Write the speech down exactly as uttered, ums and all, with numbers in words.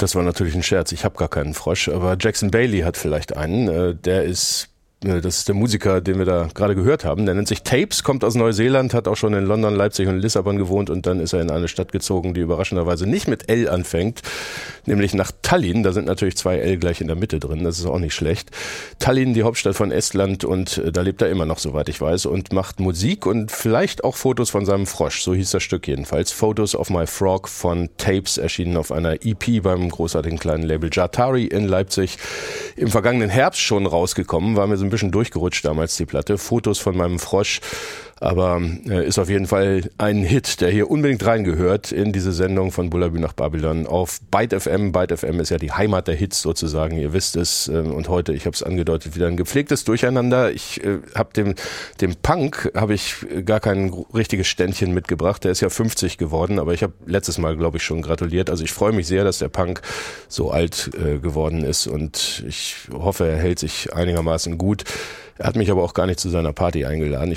Das war natürlich ein Scherz. Ich habe gar keinen Frosch, aber Jackson Bailey hat vielleicht einen. Der ist Das ist der Musiker, den wir da gerade gehört haben. Der nennt sich Tapes, kommt aus Neuseeland, hat auch schon in London, Leipzig und Lissabon gewohnt und dann ist er in eine Stadt gezogen, die überraschenderweise nicht mit L anfängt, nämlich nach Tallinn. Da sind natürlich zwei L gleich in der Mitte drin, das ist auch nicht schlecht. Tallinn, die Hauptstadt von Estland, und da lebt er immer noch, soweit ich weiß, und macht Musik und vielleicht auch Fotos von seinem Frosch. So hieß das Stück jedenfalls. Photos of My Frog von Tapes, erschienen auf einer E P beim großartigen kleinen Label Jatari in Leipzig. Im vergangenen Herbst schon rausgekommen, war mir so ein bisschen durchgerutscht damals die Platte. Fotos von meinem Frosch, aber äh, ist auf jeden Fall ein Hit, der hier unbedingt reingehört in diese Sendung von Bullabü nach Babylon auf Byte F M. Byte F M ist ja die Heimat der Hits sozusagen, ihr wisst es. Äh, und heute, ich habe es angedeutet, wieder ein gepflegtes Durcheinander. Ich äh, habe dem dem Punk habe ich gar kein richtiges Ständchen mitgebracht. Der ist ja fünfzig geworden, aber ich habe letztes Mal, glaube ich, schon gratuliert. Also ich freue mich sehr, dass der Punk so alt äh, geworden ist und ich hoffe, er hält sich einigermaßen gut. Er hat mich aber auch gar nicht zu seiner Party eingeladen.